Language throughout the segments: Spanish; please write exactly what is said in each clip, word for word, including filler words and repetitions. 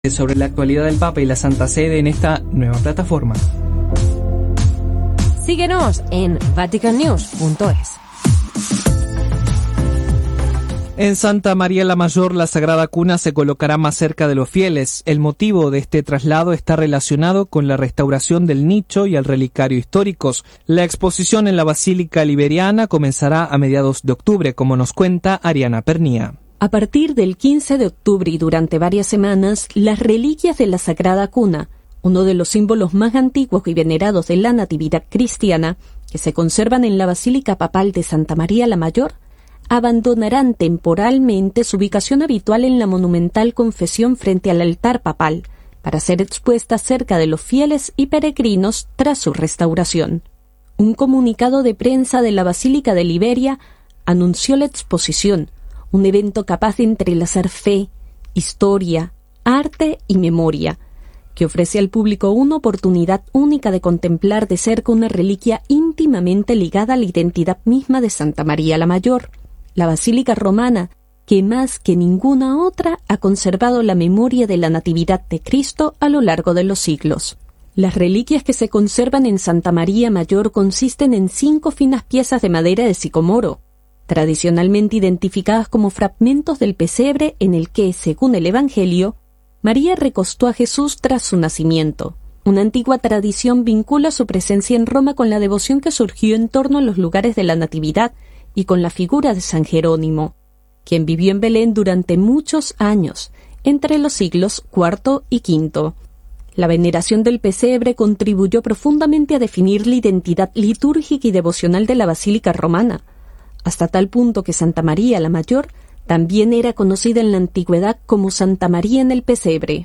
sobre la actualidad del Papa y la Santa Sede en esta nueva plataforma. Síguenos en vatican news punto es. En Santa María la Mayor, la Sagrada Cuna se colocará más cerca de los fieles. El motivo de este traslado está relacionado con la restauración del nicho y el relicario históricos. La exposición en la Basílica Liberiana comenzará a mediados de octubre, como nos cuenta Ariana Pernía. A partir del quince de octubre y durante varias semanas, las reliquias de la Sagrada Cuna, uno de los símbolos más antiguos y venerados de la Natividad cristiana, que se conservan en la Basílica Papal de Santa María la Mayor, abandonarán temporalmente su ubicación habitual en la monumental confesión frente al altar papal, para ser expuestas cerca de los fieles y peregrinos tras su restauración. Un comunicado de prensa de la Basílica de Liberia anunció la exposición, un evento capaz de entrelazar fe, historia, arte y memoria, que ofrece al público una oportunidad única de contemplar de cerca una reliquia íntimamente ligada a la identidad misma de Santa María la Mayor, la Basílica Romana, que más que ninguna otra ha conservado la memoria de la Natividad de Cristo a lo largo de los siglos. Las reliquias que se conservan en Santa María Mayor consisten en cinco finas piezas de madera de sicomoro, tradicionalmente identificadas como fragmentos del pesebre en el que, según el Evangelio, María recostó a Jesús tras su nacimiento. Una antigua tradición vincula su presencia en Roma con la devoción que surgió en torno a los lugares de la Natividad y con la figura de San Jerónimo, quien vivió en Belén durante muchos años, entre los siglos cuarto y quinto. La veneración del pesebre contribuyó profundamente a definir la identidad litúrgica y devocional de la Basílica Romana, hasta tal punto que Santa María la Mayor también era conocida en la antigüedad como Santa María en el Pesebre.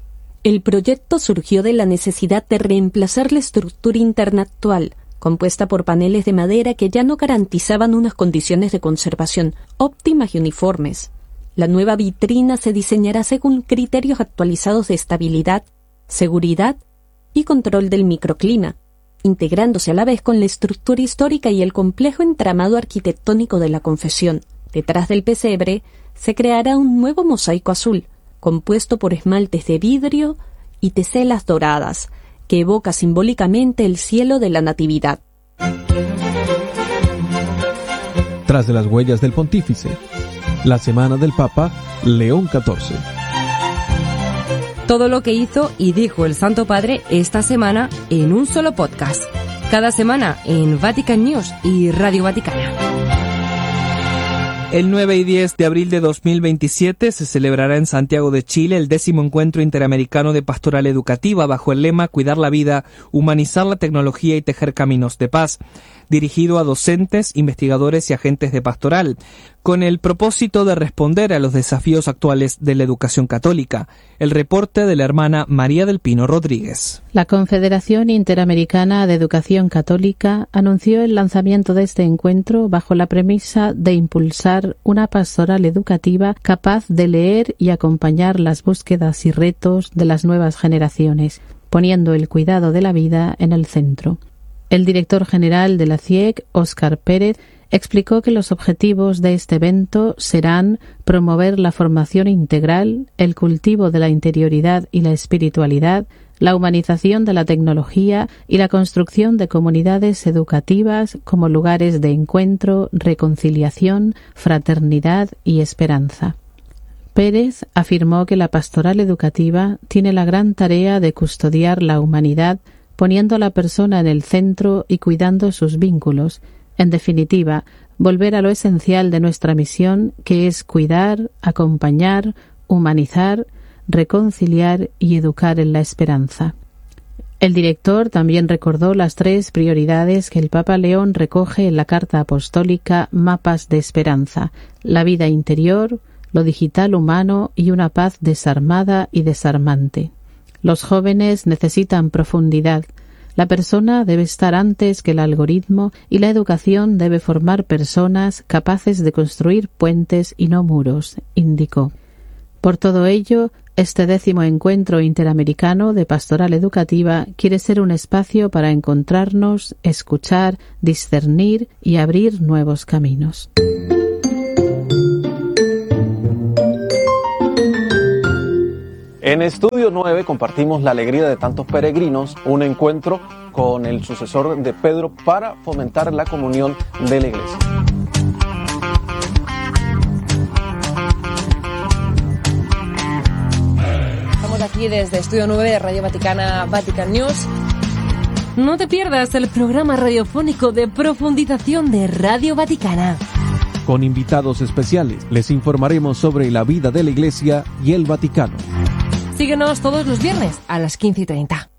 El proyecto surgió de la necesidad de reemplazar la estructura interna actual, compuesta por paneles de madera que ya no garantizaban unas condiciones de conservación óptimas y uniformes. La nueva vitrina se diseñará según criterios actualizados de estabilidad, seguridad y control del microclima, integrándose a la vez con la estructura histórica y el complejo entramado arquitectónico de la confesión. Detrás del pesebre se creará un nuevo mosaico azul, compuesto por esmaltes de vidrio y teselas doradas, que evoca simbólicamente el cielo de la Natividad. Tras de las huellas del Pontífice, la semana del Papa León catorce. Todo lo que hizo y dijo el Santo Padre esta semana en un solo podcast. Cada semana en Vatican News y Radio Vaticana. El nueve y diez de abril de dos mil veintisiete se celebrará en Santiago de Chile el décimo encuentro interamericano de pastoral educativa bajo el lema Cuidar la vida, humanizar la tecnología y tejer caminos de paz, dirigido a docentes, investigadores y agentes de pastoral, con el propósito de responder a los desafíos actuales de la educación católica. El reporte de la hermana María del Pino Rodríguez. La Confederación Interamericana de Educación Católica anunció el lanzamiento de este encuentro bajo la premisa de impulsar una pastoral educativa capaz de leer y acompañar las búsquedas y retos de las nuevas generaciones, poniendo el cuidado de la vida en el centro. El director general de la C I E C, Óscar Pérez, explicó que los objetivos de este evento serán promover la formación integral, el cultivo de la interioridad y la espiritualidad, la humanización de la tecnología y la construcción de comunidades educativas como lugares de encuentro, reconciliación, fraternidad y esperanza. Pérez afirmó que la pastoral educativa tiene la gran tarea de custodiar la humanidad, poniendo a la persona en el centro y cuidando sus vínculos. En definitiva, volver a lo esencial de nuestra misión, que es cuidar, acompañar, humanizar, reconciliar y educar en la esperanza. El director también recordó las tres prioridades que el Papa León recoge en la Carta Apostólica Mapas de Esperanza: la vida interior, lo digital humano y una paz desarmada y desarmante. Los jóvenes necesitan profundidad. La persona debe estar antes que el algoritmo y la educación debe formar personas capaces de construir puentes y no muros, indicó. Por todo ello, este décimo encuentro interamericano de pastoral educativa quiere ser un espacio para encontrarnos, escuchar, discernir y abrir nuevos caminos. En Estudio nueve compartimos la alegría de tantos peregrinos, un encuentro con el sucesor de Pedro para fomentar la comunión de la Iglesia. Estamos aquí desde Estudio nueve de Radio Vaticana, Vatican News. No te pierdas el programa radiofónico de profundización de Radio Vaticana. Con invitados especiales les informaremos sobre la vida de la Iglesia y el Vaticano. Síguenos todos los viernes a las quince y treinta.